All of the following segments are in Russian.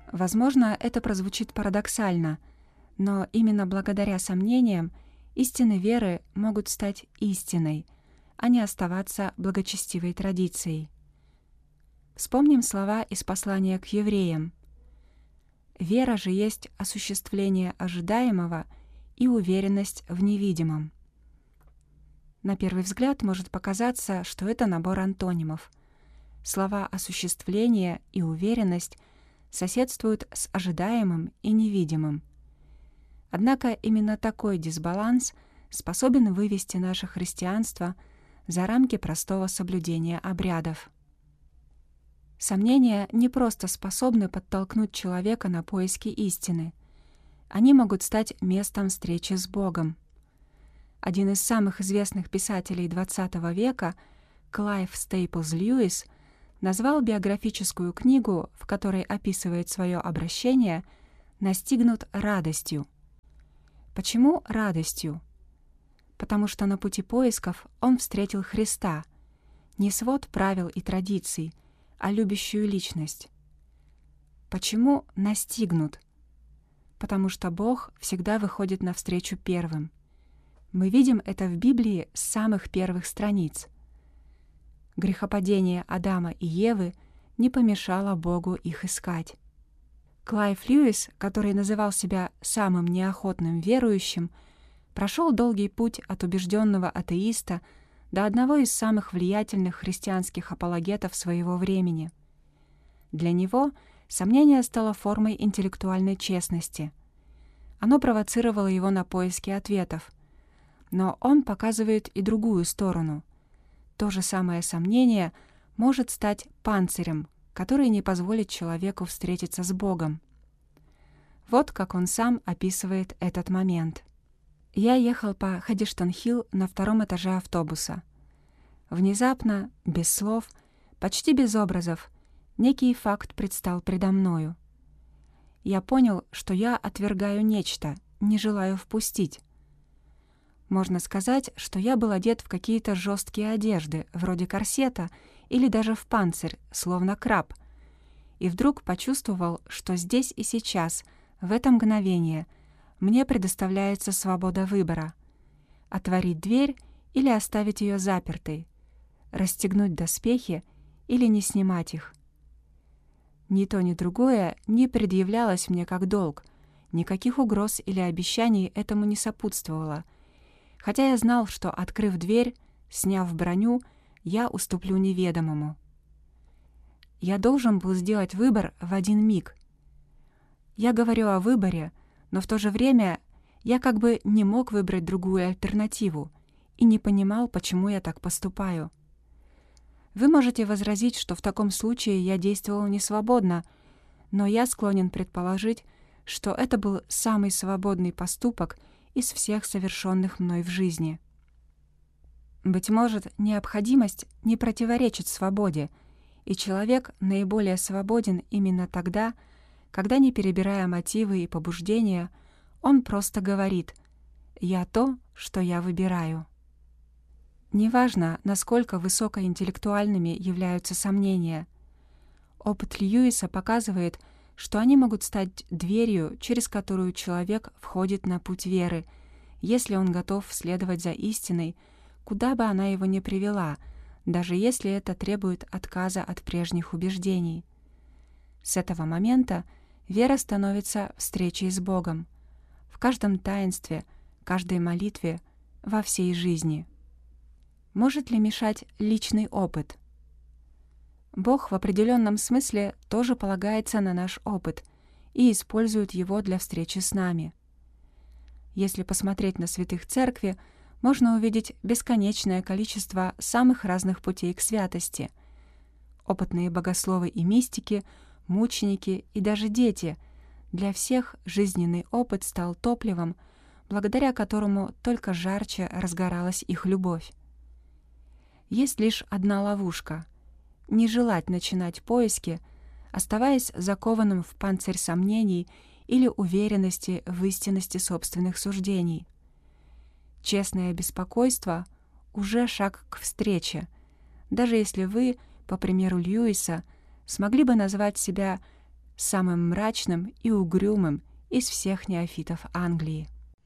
Возможно, это прозвучит парадоксально, но именно благодаря сомнениям истины веры могут стать истиной, а не оставаться благочестивой традицией. Вспомним слова из послания к евреям. «Вера же есть осуществление ожидаемого и уверенность в невидимом». На первый взгляд может показаться, что это набор антонимов. Слова «осуществление» и «уверенность» соседствуют с ожидаемым и невидимым. Однако именно такой дисбаланс способен вывести наше христианство за рамки простого соблюдения обрядов. Сомнения не просто способны подтолкнуть человека на поиски истины. Они могут стать местом встречи с Богом. Один из самых известных писателей XX века, Клайв Стейплз Льюис, назвал биографическую книгу, в которой описывает свое обращение, «Настигнут радостью». Почему радостью? Потому что на пути поисков он встретил Христа, не свод правил и традиций, а любящую личность. Почему настигнут? Потому что Бог всегда выходит навстречу первым. Мы видим это в Библии с самых первых страниц. Грехопадение Адама и Евы не помешало Богу их искать. Клайв Льюис, который называл себя самым неохотным верующим, прошел долгий путь от убежденного атеиста до одного из самых влиятельных христианских апологетов своего времени. Для него сомнение стало формой интеллектуальной честности. Оно провоцировало его на поиски ответов. Но он показывает и другую сторону. То же самое сомнение может стать панцирем, который не позволит человеку встретиться с Богом. Вот как он сам описывает этот момент. «Я ехал по Хэддиштон-Хилл на 2-м этаже автобуса. Внезапно, без слов, почти без образов, некий факт предстал предо мною. Я понял, что я отвергаю нечто, не желаю впустить. Можно сказать, что я был одет в какие-то жесткие одежды, вроде корсета или даже в панцирь, словно краб, и вдруг почувствовал, что здесь и сейчас, в это мгновение, мне предоставляется свобода выбора. Отворить дверь или оставить ее запертой, расстегнуть доспехи или не снимать их. Ни то, ни другое не предъявлялось мне как долг, никаких угроз или обещаний этому не сопутствовало, хотя я знал, что, открыв дверь, сняв броню, я уступлю неведомому. Я должен был сделать выбор в один миг. Я говорю о выборе, но в то же время я как бы не мог выбрать другую альтернативу и не понимал, почему я так поступаю. Вы можете возразить, что в таком случае я действовал несвободно, но я склонен предположить, что это был самый свободный поступок из всех совершенных мной в жизни. Быть может, необходимость не противоречит свободе, и человек наиболее свободен именно тогда, когда, не перебирая мотивы и побуждения, он просто говорит «я то, что я выбираю». Неважно, насколько высокоинтеллектуальными являются сомнения. Опыт Льюиса показывает, что они могут стать дверью, через которую человек входит на путь веры, если он готов следовать за истиной, куда бы она его ни привела, даже если это требует отказа от прежних убеждений. С этого момента вера становится встречей с Богом в каждом таинстве, каждой молитве, во всей жизни. Может ли мешать личный опыт? Бог в определенном смысле тоже полагается на наш опыт и использует его для встречи с нами. Если посмотреть на святых церкви, можно увидеть бесконечное количество самых разных путей к святости. Опытные богословы и мистики, мученики и даже дети — для всех жизненный опыт стал топливом, благодаря которому только жарче разгоралась их любовь. Есть лишь одна ловушка — не желать начинать поиски, оставаясь закованным в панцирь сомнений или уверенности в истинности собственных суждений. Честное беспокойство — уже шаг к встрече, даже если вы, по примеру Льюиса, смогли бы назвать себя самым мрачным и угрюмым из всех неофитов Англии.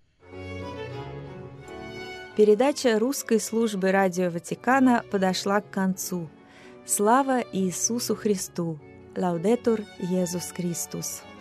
Передача русской службы Радио Ватикана подошла к концу. Слава Иисусу Христу! Лаудетур Иисус Христос!